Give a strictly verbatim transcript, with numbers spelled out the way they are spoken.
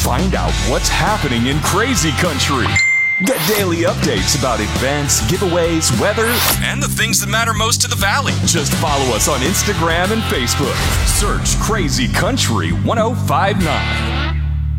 Find out what's happening in crazy country. Get daily updates about events, giveaways, weather, and the things that matter most to the Valley. Just follow us on Instagram and Facebook. Search Crazy Country ten fifty-nine.